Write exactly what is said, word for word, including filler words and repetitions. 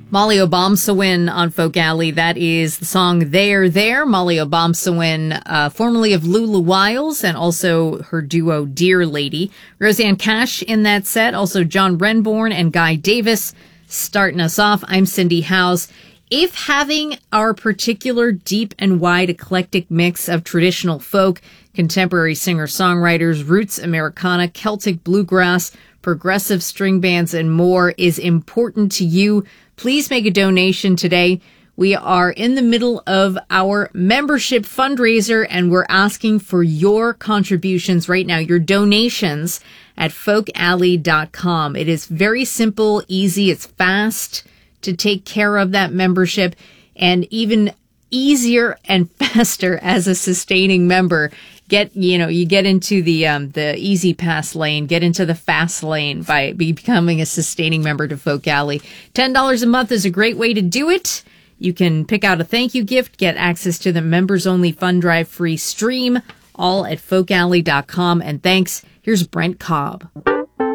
Molly Obamsawin on Folk Alley. That is the song There, There. Molly Obamsawin, uh, formerly of Lula Wiles, and also her duo Dear Lady. Roseanne Cash in that set. Also John Renbourn and Guy Davis starting us off. I'm Cindy Howes. If having our particular deep and wide eclectic mix of traditional folk, contemporary singer-songwriters, roots Americana, Celtic bluegrass, progressive string bands, and more is important to you, please make a donation today. We are in the middle of our membership fundraiser, and we're asking for your contributions right now, your donations at folk alley dot com. It is very simple, easy, it's fast to take care of that membership, and even easier and faster as a sustaining member. Get, you know, you get into the, um, the easy pass lane, get into the fast lane by becoming a sustaining member to Folk Alley. ten dollars a month is a great way to do it. You can pick out a thank you gift, get access to the members only fund drive free stream, all at folk alley dot com. And thanks. Here's Brent Cobb.